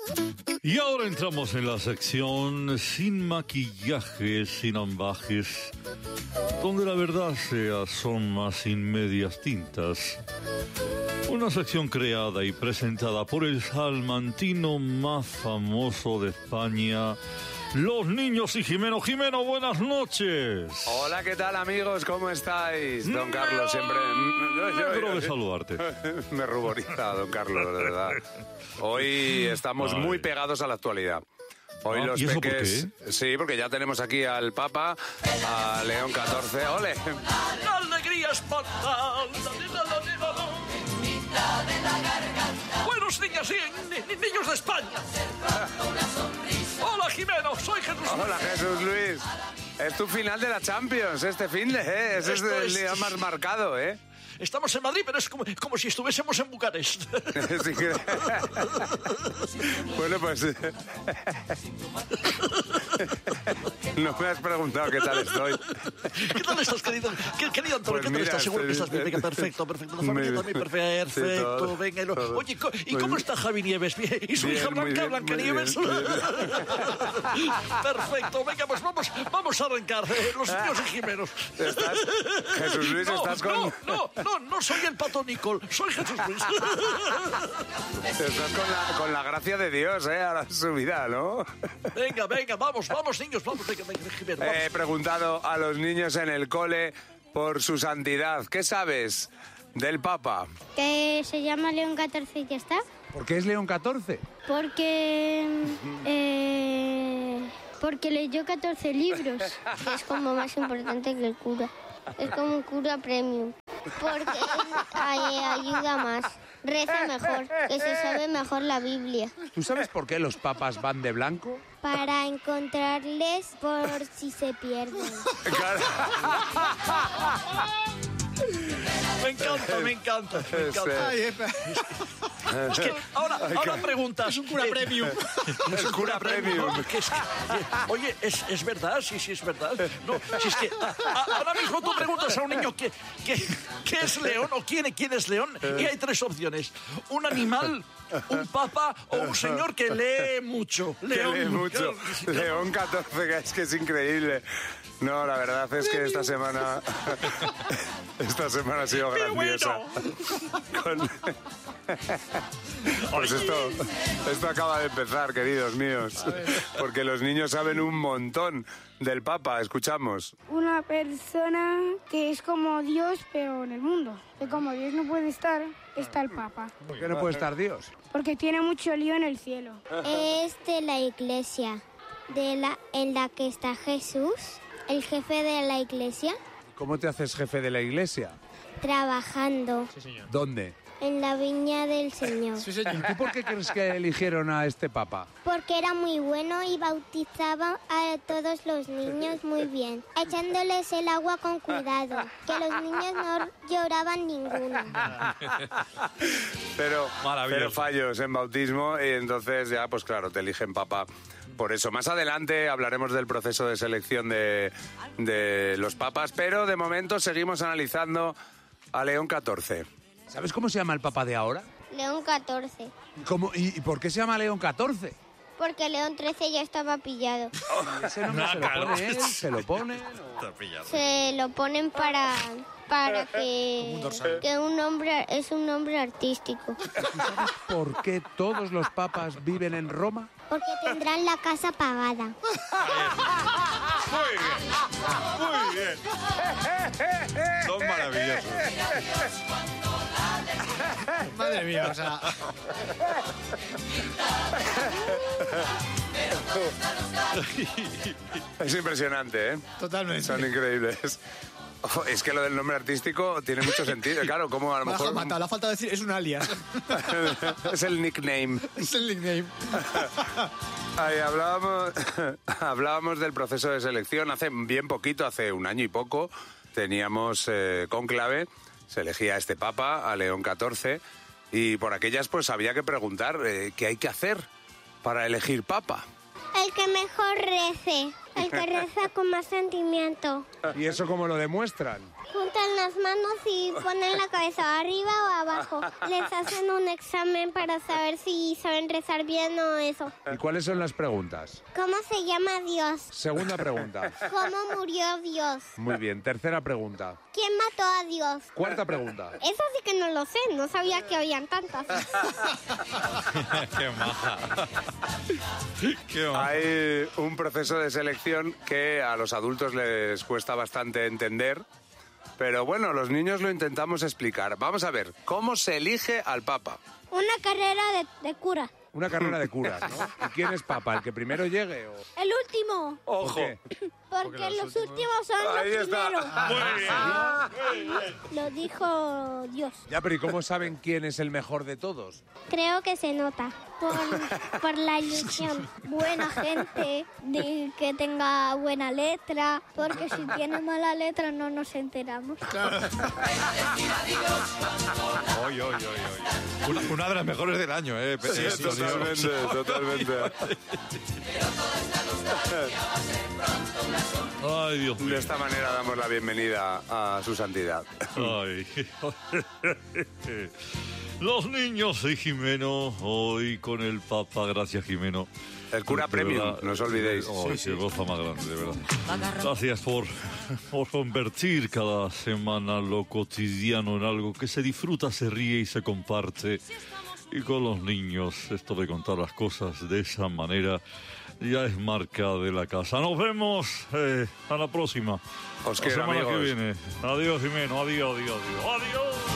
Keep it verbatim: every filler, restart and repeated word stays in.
Y ahora entramos en la sección sin maquillaje, sin ambajes, donde la verdad se asoma sin medias tintas. Una sección creada y presentada por el salmantino más famoso de España, Los Niños y Jimeno. Jimeno, buenas noches. Hola, ¿qué tal, amigos? ¿Cómo estáis? Don Carlos, siempre... Quiero de saludarte. Me ruboriza, don Carlos, de verdad. Hoy estamos Ay. muy pegados a la actualidad. Hoy Ah, los ¿y eso por peques... Sí, porque ya tenemos aquí al Papa, a León catorce. ¡Ole! La alegría espantada. Buenos días, ni- ni- niños de España. Hola, Jimeno, soy Jesús. Hola, Jesús Luis. Es tu final de la Champions este fin de, ¿eh? Ese es Esto el es- día más marcado, ¿eh? Estamos en Madrid, pero es como, como si estuviésemos en Bucarest. Sí que- Bueno, pues... No me has preguntado qué tal estoy. ¿Qué tal estás, querido? ¿Qué, querido Antonio? Pues ¿Qué tal mira, estás? Seguro que estoy- estás bien. Venga, perfecto, perfecto. La familia Muy también, bien. perfecto. Sí, todo, Venga, y lo- todo. Oye, co- ¿y Muy cómo bien. está Javi Nieves? Bien. ¿Y su Bien, hija muy Blanca, bien, Blanca muy Nieves? bien, muy Perfecto, venga, pues vamos, vamos a arrancar. eh, Los niños y Jimenos. ¿Estás? Jesús Luis, No, estás con... no, no, no, no soy el Pato Nicol, soy Jesús Luis. Estás con la, con la gracia de Dios, ¿eh? Ahora en su vida, ¿no? Venga, venga, vamos, vamos, niños, vamos, venga, venga, Jimeno, vamos. He preguntado a los niños en el cole por su santidad. ¿Qué sabes del Papa? Que se llama León catorce y ya está. ¿Por qué es León catorce? Porque... eh, porque leyó catorce libros. Que es como más importante que el cura. Es como un cura premium. Porque ay, ayuda más. Reza mejor, que se sabe mejor la Biblia. ¿Tú sabes por qué los papas van de blanco? Para encontrarles por si se pierden. Me encanta, me encanta, me encanta. Sí. Es que ahora, ahora preguntas. Es un cura premium. Es un cura premium. ¿no? Que es que- que- oye, ¿es, ¿es verdad? Sí, sí, es verdad. No, si es que a- a- ahora mismo tú preguntas a un niño qué, qué, qué es león o quién, quién es león y hay tres opciones. Un animal, un papa o un señor que lee mucho. Que León. lee mucho. León catorce, que es que es increíble. No, la verdad es que esta semana... Esta semana ha sido ¡Qué grandiosa. Con- Pues esto, esto acaba de empezar, queridos míos. Porque los niños saben un montón del Papa. Escuchamos. Una persona que es como Dios, pero en el mundo. Que como Dios no puede estar, está el Papa. ¿Por qué no puede estar Dios? Porque tiene mucho lío en el cielo. Es de la iglesia de la, en la que está Jesús, el jefe de la iglesia, ¿Cómo te haces jefe de la iglesia? trabajando ¿Dónde? en la viña del Señor. ¿Y tú por qué crees que eligieron a este Papa? Porque era muy bueno y bautizaba a todos los niños muy bien, echándoles el agua con cuidado, que los niños no lloraban ninguno. Pero, Maravilloso. pero fallos en bautismo y entonces ya, pues claro, te eligen Papa. Por eso, más adelante hablaremos del proceso de selección de, de los papas, pero de momento seguimos analizando a León catorce. ¿Sabes cómo se llama el Papa de ahora? León catorce, ¿Cómo, y, y por qué se llama León catorce? porque León trece ya estaba pillado. Ese nombre se lo pone él, se lo pone... Se lo ponen para para que que un nombre es un nombre artístico, ¿Por qué todos los papas viven en Roma? porque tendrán la casa pagada. Muy bien. Son maravillosos. Madre mía, o sea... Es impresionante, ¿eh? Totalmente. Son increíbles. Ojo, es que lo del nombre artístico tiene mucho sentido. Claro, como a lo Me ha mejor... matado, le ha faltado decir, es un alias. Es el nickname. Es el nickname. Ahí hablábamos, hablábamos del proceso de selección. Hace bien poquito, hace un año y poco, teníamos eh, cónclave. Se elegía a este Papa, a León catorce. Y por aquellas, pues había que preguntar eh, qué hay que hacer para elegir Papa. El que mejor rece, el que reza con más sentimiento. ¿Y eso cómo lo demuestran? juntan las manos y ponen la cabeza arriba o abajo. Les hacen un examen para saber si saben rezar bien o eso. ¿Y cuáles son las preguntas? ¿Cómo se llama Dios? Segunda pregunta. ¿Cómo murió Dios? Muy bien. Tercera pregunta. ¿Quién mató a Dios? Cuarta pregunta. Eso sí que no lo sé, no sabía que habían tantas. Qué maja. Qué maja. Hay un proceso de selección que a los adultos les cuesta bastante entender, pero bueno, los niños lo intentamos explicar. Vamos a ver, ¿cómo se elige al Papa? Una carrera de, de cura. Una carrera de curas, ¿no? ¿Y quién es Papa? ¿El que primero llegue o...? El último. ¿Por qué? Porque los últimos son Ahí los está. primeros. Muy bien. Lo dijo Dios. Ya, pero ¿y cómo saben quién es el mejor de todos? Creo que se nota por, por la ilusión. Buena gente, de que tenga buena letra, porque si tiene mala letra no nos enteramos. Oy, oy, oy, oy. Una, una de las mejores del año, ¿eh? Sí, Esto, totalmente, Dios. totalmente. Ay, Dios mío. De esta manera damos la bienvenida a su santidad. Ay. Los niños de Jimeno, hoy con el Papa, gracias Jimeno. El cura De premium, verdad, no os olvidéis. Oh, qué goza más grande, de verdad. Gracias por, por convertir cada semana lo cotidiano en algo que se disfruta, se ríe y se comparte. Y con los niños, esto de contar las cosas de esa manera ya es marca de la casa. Nos vemos eh, a la próxima. Os la quiero, semana amigos. que viene. Adiós, Jimeno. Adiós, adiós, adiós. Adiós.